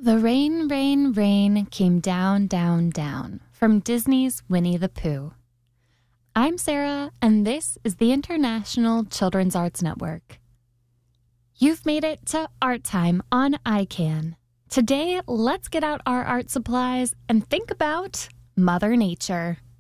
The rain, rain, rain came down, down, down from Disney's Winnie the Pooh. I'm Sarah, and this is the International Children's Arts Network. You've made it to Art Time on iCan. Today, let's get out our art supplies and think about Mother Nature.